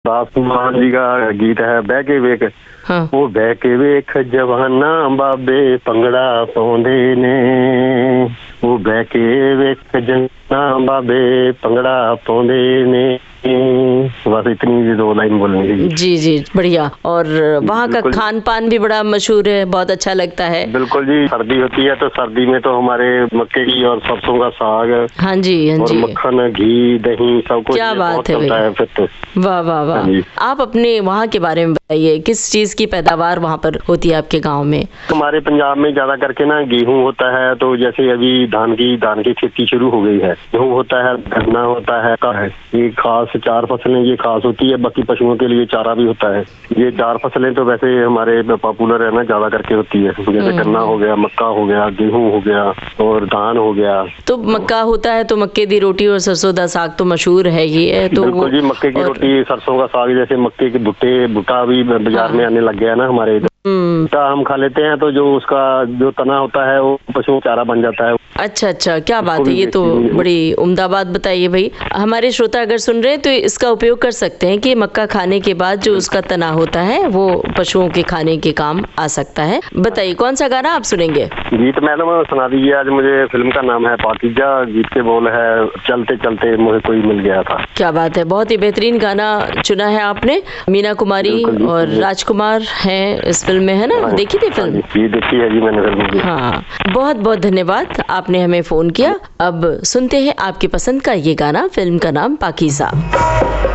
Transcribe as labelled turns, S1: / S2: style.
S1: दासमान जी का गीत है बह के वेख।
S2: हाँ।
S1: वो बह के वेख जवाना बाबे पंगड़ा पाउंदे ने। वो बह के वेख जवाना बाबे पंगड़ा पाउंदे ने। बस इतनी 2 लाइन बोलेंगे।
S2: जी जी, बढ़िया। और वहाँ का खान पान भी बड़ा मशहूर है, बहुत अच्छा लगता है।
S1: बिल्कुल जी, सर्दी होती है तो सर्दी में तो हमारे मक्के की और सरसों का साग।
S2: हाँ जी, हाँ
S1: और
S2: जी।
S1: मक्खन, घी, दही सब कुछ
S2: क्या बात है
S1: चलता
S2: भाई।
S1: है फिर तो।
S2: वाह वाह वाह। आप अपने वहाँ के बारे में बताइए, किस चीज की पैदावार वहाँ पर होती है आपके गांव में?
S1: हमारे पंजाब में ज्यादा करके ना गेहूं होता है, तो जैसे अभी धान की खेती शुरू हो गई है। गेहूं होता है, गन्ना होता है, ये खास 4 फसलें ये खास होती है। बाकी पशुओं के लिए चारा भी होता है। ये 4 फसलें तो वैसे हमारे पॉपुलर है ना, ज्यादा करके होती है। जैसे गन्ना हो गया, मक्का हो गया, गेहूं हो गया और धान हो गया।
S2: तो मक्का होता है तो मक्के की रोटी और सरसों का साग तो मशहूर है ही है। तो
S1: बिल्कुल जी, मक्के की रोटी, सरसों का साग, जैसे मक्के के भुट्टा भी बाजार में आने लग गया ना हमारे इधर। भुट्टा हम खा लेते हैं तो जो उसका जो तना होता है वो पशुओं का चारा बन जाता है।
S2: अच्छा अच्छा, क्या बात है, ये तो बड़ी उम्दा बात बताइए भाई। हमारे श्रोता अगर सुन रहे हैं तो इसका उपयोग कर सकते हैं कि मक्का खाने के बाद जो उसका तना होता है वो पशुओं के खाने के काम आ सकता है। बताइए कौन सा गाना आप सुनेंगे?
S1: गीत मैडम सुना दीजिए आज मुझे। फिल्म का नाम है पाकीज़ा। गीत के बोल है चलते चलते मुझे कोई मिल गया था।
S2: क्या बात है, बहुत ही बेहतरीन गाना चुना है आपने। मीना कुमारी और राजकुमार हैं इस फिल्म में, है ना? देखी थी फिल्म?
S1: जी देखी है जी मैंने फिल्म।
S2: हाँ, बहुत बहुत धन्यवाद, आपने हमें फोन किया। अब सुनते हैं आपकी पसंद का ये गाना। फिल्म का नाम पाकीज़ा।